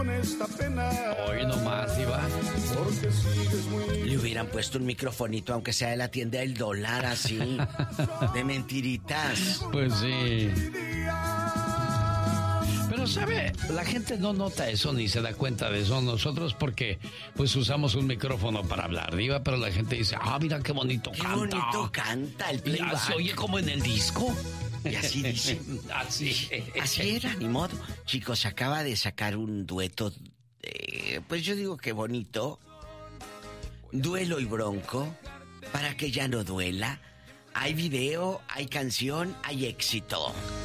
esta pena. Hoy nomás, Diva. Porque sigues muy... Le hubieran puesto un microfonito, aunque sea de la tienda del dólar, así. De mentiritas. Pues sí. Pero sabe, la gente no nota eso ni se da cuenta de eso nosotros porque pues usamos un micrófono para hablar, Diva, pero la gente dice, mira qué bonito canta. Qué bonito canta el playback. Ya se oye como en el disco. Y así dice. Así era, ni modo. Chicos, acaba de sacar un dueto, pues yo digo que bonito. Duelo y Bronco, para que ya no duela. Hay video, hay canción, hay éxito.